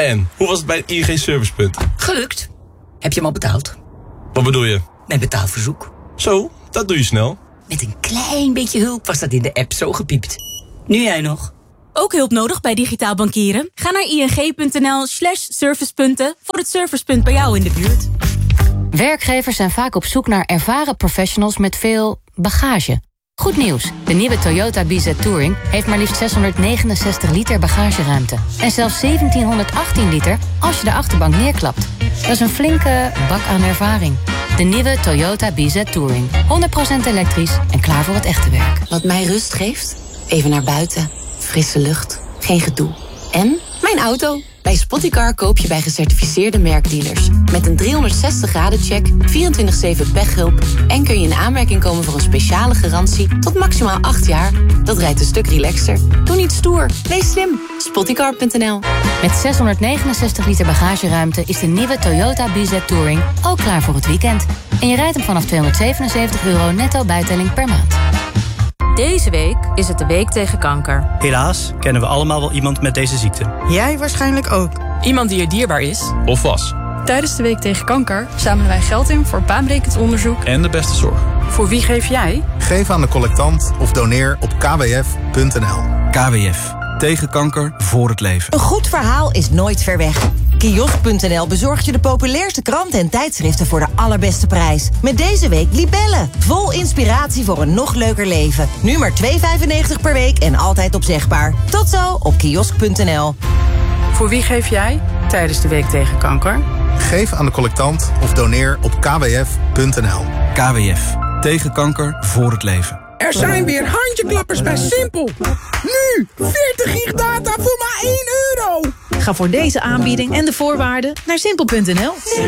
En, hoe was het bij het ING Servicepunt? Gelukt. Heb je hem al betaald? Wat bedoel je? Met betaalverzoek. Zo, dat doe je snel. Met een klein beetje hulp was dat in de app zo gepiept. Nu jij nog. Ook hulp nodig bij digitaal bankieren? Ga naar ing.nl/servicepunten voor het servicepunt bij jou in de buurt. Werkgevers zijn vaak op zoek naar ervaren professionals met veel bagage. Goed nieuws, de nieuwe Toyota BZ Touring heeft maar liefst 669 liter bagageruimte. En zelfs 1718 liter als je de achterbank neerklapt. Dat is een flinke bak aan ervaring. De nieuwe Toyota BZ Touring. 100% elektrisch en klaar voor het echte werk. Wat mij rust geeft? Even naar buiten. Frisse lucht. Geen gedoe. En mijn auto. Bij Spottycar koop je bij gecertificeerde merkdealers. Met een 360-graden-check, 24/7 pechhulp... en kun je in aanmerking komen voor een speciale garantie tot maximaal 8 jaar. Dat rijdt een stuk relaxter. Doe niet stoer. Wees slim. Spottycar.nl. Met 669 liter bagageruimte is de nieuwe Toyota BZ Touring ook klaar voor het weekend. En je rijdt hem vanaf €277 netto bijtelling per maand. Deze week is het de week tegen kanker. Helaas kennen we allemaal wel iemand met deze ziekte. Jij waarschijnlijk ook. Iemand die je dierbaar is. Of was. Tijdens de week tegen kanker zamelen wij geld in voor baanbrekend onderzoek. En de beste zorg. Voor wie geef jij? Geef aan de collectant of doneer op kwf.nl. KWF. Tegen kanker, voor het leven. Een goed verhaal is nooit ver weg. Kiosk.nl bezorgt je de populairste kranten en tijdschriften voor de allerbeste prijs. Met deze week Libellen. Vol inspiratie voor een nog leuker leven. Nu maar €2,95 per week en altijd opzegbaar. Tot zo op kiosk.nl. Voor wie geef jij tijdens de week tegen kanker? Geef aan de collectant of doneer op kwf.nl. KWF. Tegen kanker, voor het leven. Er zijn weer handjeklappers bij Simpel. Nu 40 gig data voor maar €1. Ga voor deze aanbieding en de voorwaarden naar simpel.nl.